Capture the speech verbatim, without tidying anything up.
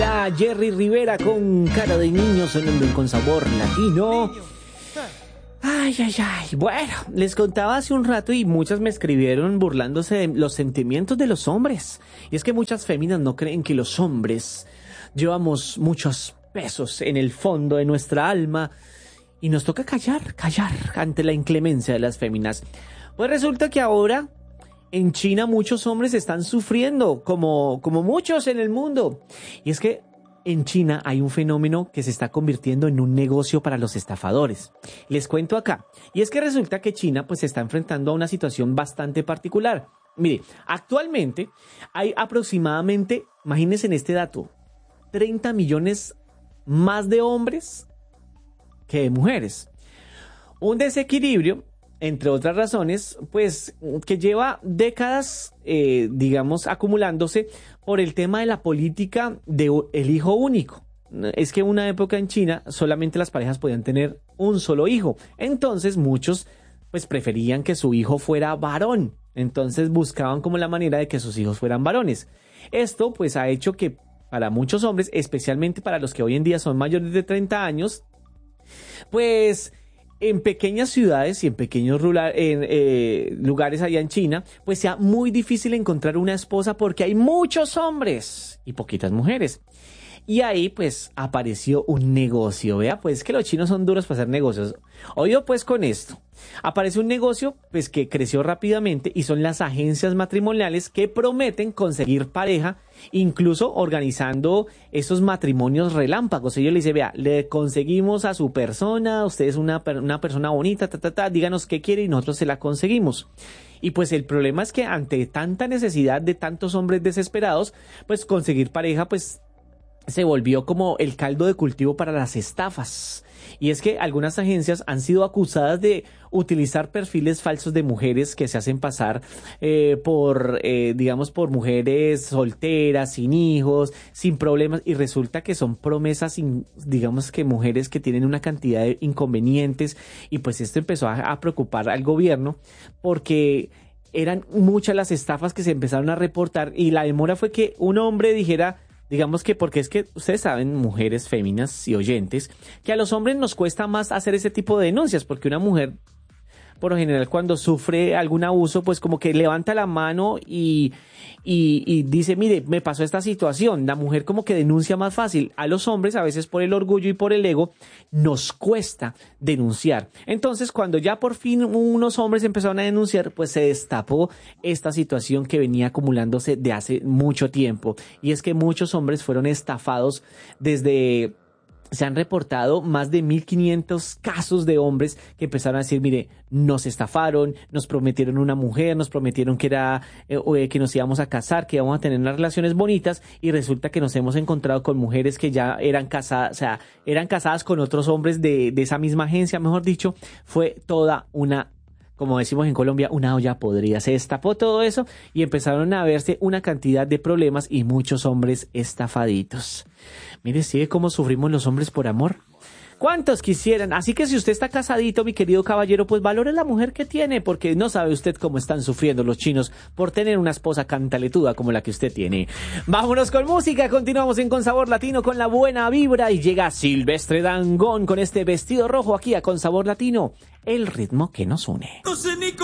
Era Jerry Rivera con Cara de Niño sonando Con Sabor Latino. Ay, ay, ay. Bueno, les contaba hace un rato y muchas me escribieron burlándose de los sentimientos de los hombres. Y es que muchas féminas no creen que los hombres llevamos muchos pesos en el fondo de nuestra alma y nos toca callar, callar ante la inclemencia de las féminas. Pues resulta que ahora en China muchos hombres están sufriendo, como, como muchos en el mundo. Y es que en China hay un fenómeno que se está convirtiendo en un negocio para los estafadores. Les cuento acá. Y es que resulta que China pues se está enfrentando a una situación bastante particular. Mire, actualmente hay aproximadamente, imagínense en este dato, treinta millones más de hombres que de mujeres. Un desequilibrio, entre otras razones, pues que lleva décadas, eh, digamos, acumulándose por el tema de la política del hijo único. Es que en una época en China solamente las parejas podían tener un solo hijo. Entonces muchos pues preferían que su hijo fuera varón. Entonces buscaban como la manera de que sus hijos fueran varones. Esto pues ha hecho que para muchos hombres, especialmente para los que hoy en día son mayores de treinta años, pues en pequeñas ciudades y en pequeños rural, en, eh, lugares allá en China, pues sea muy difícil encontrar una esposa porque hay muchos hombres y poquitas mujeres. Y ahí pues apareció un negocio, vea, pues que los chinos son duros para hacer negocios. Oye, pues con esto, apareció un negocio pues que creció rápidamente y son las agencias matrimoniales que prometen conseguir pareja, incluso organizando esos matrimonios relámpagos. Ellos le dicen, vea, le conseguimos a su persona, usted es una, una persona bonita, ta, ta, ta, díganos qué quiere y nosotros se la conseguimos. Y pues el problema es que ante tanta necesidad de tantos hombres desesperados, pues conseguir pareja pues se volvió como el caldo de cultivo para las estafas. Y es que algunas agencias han sido acusadas de utilizar perfiles falsos de mujeres que se hacen pasar eh, por, eh, digamos, por mujeres solteras, sin hijos, sin problemas, y resulta que son promesas, sin, digamos que mujeres que tienen una cantidad de inconvenientes, y pues esto empezó a, a preocupar al gobierno porque eran muchas las estafas que se empezaron a reportar, y la demora fue que un hombre dijera, digamos que porque es que ustedes saben, mujeres, féminas y oyentes, que a los hombres nos cuesta más hacer ese tipo de denuncias, porque una mujer, por lo general, cuando sufre algún abuso, pues como que levanta la mano y, y, y dice, mire, me pasó esta situación. La mujer como que denuncia más fácil. A los hombres, a veces por el orgullo y por el ego, nos cuesta denunciar. Entonces, cuando ya por fin unos hombres empezaron a denunciar, pues se destapó esta situación que venía acumulándose de hace mucho tiempo. Y es que muchos hombres fueron estafados desde... Se han reportado más de mil quinientos casos de hombres que empezaron a decir, mire, nos estafaron, nos prometieron una mujer, nos prometieron que era eh, que nos íbamos a casar, que íbamos a tener unas relaciones bonitas, y resulta que nos hemos encontrado con mujeres que ya eran casadas, o sea, eran casadas con otros hombres de, de esa misma agencia, mejor dicho. Fue toda una, como decimos en Colombia, una olla podrida. Se destapó todo eso y empezaron a verse una cantidad de problemas y muchos hombres estafaditos. Mire, ¿sigue cómo sufrimos los hombres por amor? ¿Cuántos quisieran? Así que si usted está casadito, mi querido caballero, pues valore la mujer que tiene, porque no sabe usted cómo están sufriendo los chinos por tener una esposa cantaletuda como la que usted tiene. Vámonos con música, continuamos en Con Sabor Latino con la buena vibra, y llega Silvestre Dangond con este vestido rojo aquí a Con Sabor Latino, el ritmo que nos une.